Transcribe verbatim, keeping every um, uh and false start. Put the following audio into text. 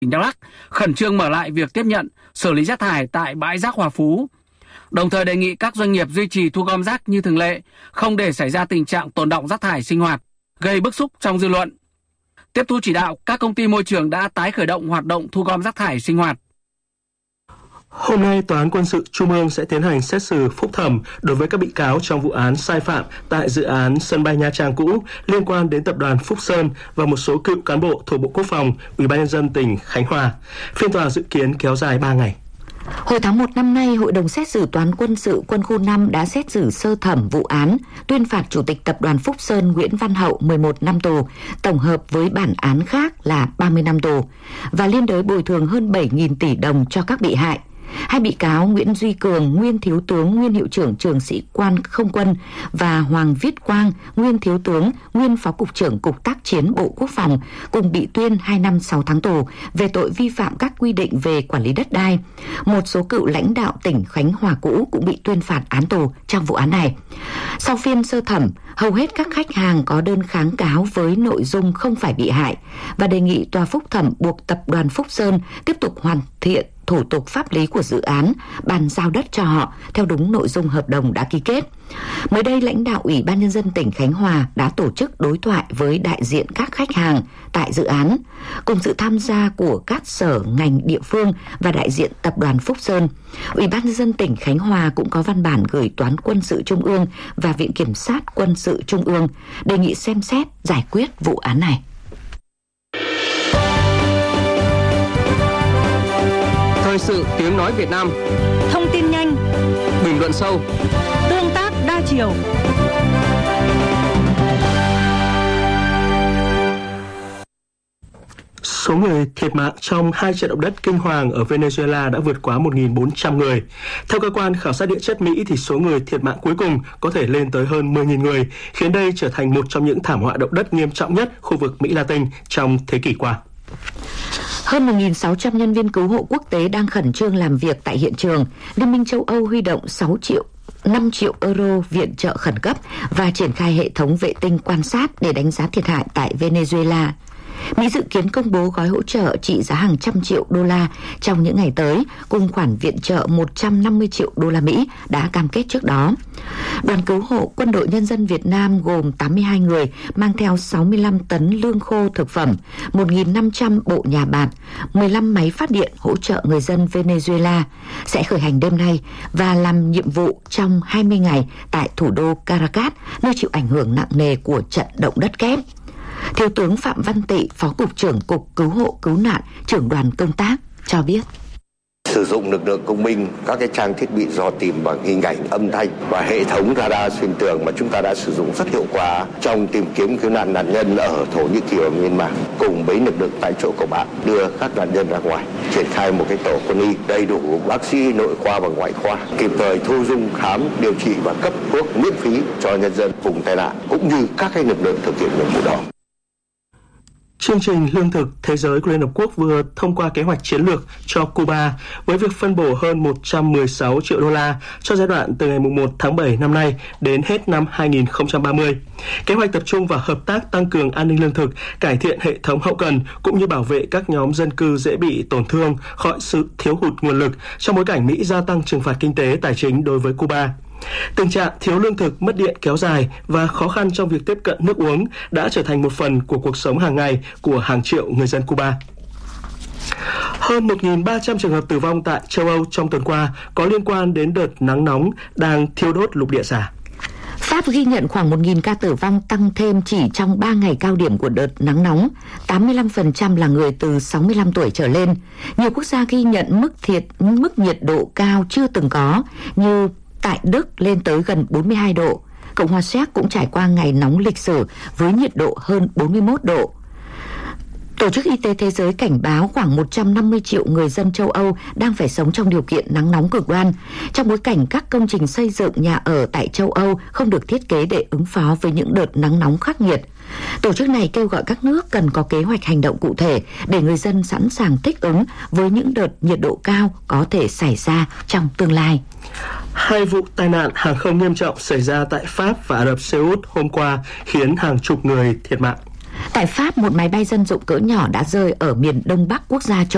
tỉnh Đắk Lắk khẩn trương mở lại việc tiếp nhận, xử lý rác thải tại bãi rác Hòa Phú. Đồng thời đề nghị các doanh nghiệp duy trì thu gom rác như thường lệ, không để xảy ra tình trạng tồn đọng rác thải sinh hoạt, gây bức xúc trong dư luận. Tiếp thu chỉ đạo, các công ty môi trường đã tái khởi động hoạt động thu gom rác thải sinh hoạt. Hôm nay, Tòa án Quân sự Trung ương sẽ tiến hành xét xử phúc thẩm đối với các bị cáo trong vụ án sai phạm tại dự án sân bay Nha Trang cũ liên quan đến tập đoàn Phúc Sơn và một số cựu cán bộ thuộc Bộ Quốc phòng, Ủy ban nhân dân tỉnh Khánh Hòa. Phiên tòa dự kiến kéo dài ba ngày. Hồi tháng một năm nay, Hội đồng xét xử Tòa án Quân sự Quân khu năm đã xét xử sơ thẩm vụ án, tuyên phạt Chủ tịch Tập đoàn Phúc Sơn Nguyễn Văn Hậu mười một năm tù, tổng hợp với bản án khác là ba mươi năm tù, và liên đới bồi thường hơn bảy nghìn tỷ đồng cho các bị hại. Hai bị cáo Nguyễn Duy Cường, nguyên thiếu tướng, nguyên hiệu trưởng trường sĩ quan không quân, và Hoàng Viết Quang, nguyên thiếu tướng, nguyên phó cục trưởng Cục Tác chiến Bộ Quốc phòng, cùng bị tuyên hai năm sáu tháng tù về tội vi phạm các quy định về quản lý đất đai. Một số cựu lãnh đạo tỉnh Khánh Hòa cũ cũng bị tuyên phạt án tù trong vụ án này. Sau phiên sơ thẩm, hầu hết các khách hàng có đơn kháng cáo với nội dung không phải bị hại và đề nghị tòa phúc thẩm buộc Tập đoàn Phúc Sơn tiếp tục hoàn thiện thủ tục pháp lý của dự án, bàn giao đất cho họ theo đúng nội dung hợp đồng đã ký kết. Mới đây, lãnh đạo Ủy ban nhân dân tỉnh Khánh Hòa đã tổ chức đối thoại với đại diện các khách hàng tại dự án, cùng sự tham gia của các sở ngành địa phương và đại diện Tập đoàn Phúc Sơn. Ủy ban nhân dân tỉnh Khánh Hòa cũng có văn bản gửi Tòa án Quân sự Trung ương và Viện Kiểm sát Quân sự Trung ương đề nghị xem xét giải quyết vụ án này. Thời sự tiếng nói Việt Nam. Thông tin nhanh, bình luận sâu, tương tác đa chiều. Số người thiệt mạng trong hai trận động đất kinh hoàng ở Venezuela đã vượt quá một nghìn bốn trăm người. Theo cơ quan khảo sát địa chất Mỹ thì số người thiệt mạng cuối cùng có thể lên tới hơn mười nghìn người, khiến đây trở thành một trong những thảm họa động đất nghiêm trọng nhất khu vực Mỹ Latin trong thế kỷ qua. Hơn một nghìn sáu trăm nhân viên cứu hộ quốc tế đang khẩn trương làm việc tại hiện trường. Liên minh châu Âu huy động sáu triệu năm triệu euro viện trợ khẩn cấp và triển khai hệ thống vệ tinh quan sát để đánh giá thiệt hại tại Venezuela. Mỹ dự kiến công bố gói hỗ trợ trị giá hàng trăm triệu đô la trong những ngày tới, cùng khoản viện trợ một trăm năm mươi triệu đô la Mỹ đã cam kết trước đó. Đoàn cứu hộ Quân đội Nhân dân Việt Nam gồm tám mươi hai người, mang theo sáu mươi lăm tấn lương khô thực phẩm, một nghìn năm trăm bộ nhà bạt, mười lăm máy phát điện hỗ trợ người dân Venezuela, sẽ khởi hành đêm nay và làm nhiệm vụ trong hai mươi ngày tại thủ đô Caracas, nơi chịu ảnh hưởng nặng nề của trận động đất kép. Thiếu tướng Phạm Văn Tị, Phó Cục trưởng Cục Cứu hộ Cứu nạn, trưởng đoàn công tác cho biết. Sử dụng lực lượng công binh, các cái trang thiết bị dò tìm bằng hình ảnh, âm thanh và hệ thống radar xuyên tường mà chúng ta đã sử dụng rất hiệu quả trong tìm kiếm cứu nạn nạn nhân ở Thổ Nhĩ Kỳ và Myanmar, cùng với lực lượng tại chỗ của bạn đưa các nạn nhân ra ngoài, triển khai một cái tổ quân y đầy đủ bác sĩ nội khoa và ngoại khoa, kịp thời thu dung khám, điều trị và cấp thuốc miễn phí cho nhân dân vùng tai nạn, cũng như các cái lực lượng thực hiện nhiệm vụ đó. Chương trình Lương thực Thế giới của Liên Hợp Quốc vừa thông qua kế hoạch chiến lược cho Cuba với việc phân bổ hơn một trăm mười sáu triệu đô la cho giai đoạn từ ngày mùng một tháng bảy năm nay đến hết năm hai nghìn không trăm ba mươi. Kế hoạch tập trung vào hợp tác tăng cường an ninh lương thực, cải thiện hệ thống hậu cần cũng như bảo vệ các nhóm dân cư dễ bị tổn thương khỏi sự thiếu hụt nguồn lực trong bối cảnh Mỹ gia tăng trừng phạt kinh tế tài chính đối với Cuba. Tình trạng thiếu lương thực, mất điện kéo dài và khó khăn trong việc tiếp cận nước uống đã trở thành một phần của cuộc sống hàng ngày của hàng triệu người dân Cuba. Hơn một nghìn ba trăm trường hợp tử vong tại châu Âu trong tuần qua có liên quan đến đợt nắng nóng đang thiêu đốt lục địa già. Pháp ghi nhận khoảng một nghìn ca tử vong tăng thêm chỉ trong ba ngày cao điểm của đợt nắng nóng, tám mươi lăm phần trăm là người từ sáu mươi lăm tuổi trở lên. Nhiều quốc gia ghi nhận mức thiệt mức nhiệt độ cao chưa từng có như tại Đức lên tới gần bốn mươi hai độ. Cộng hòa Séc cũng trải qua ngày nóng lịch sử với nhiệt độ hơn bốn mươi mốt độ. Tổ chức Y tế Thế giới cảnh báo khoảng một trăm năm mươi triệu người dân châu Âu đang phải sống trong điều kiện nắng nóng cực đoan, trong bối cảnh các công trình xây dựng nhà ở tại châu Âu không được thiết kế để ứng phó với những đợt nắng nóng khắc nghiệt. Tổ chức này kêu gọi các nước cần có kế hoạch hành động cụ thể để người dân sẵn sàng thích ứng với những đợt nhiệt độ cao có thể xảy ra trong tương lai. Hai vụ tai nạn hàng không nghiêm trọng xảy ra tại Pháp và Ả Rập Xê Út hôm qua khiến hàng chục người thiệt mạng. Tại Pháp, một máy bay dân dụng cỡ nhỏ đã rơi ở miền đông bắc quốc gia châu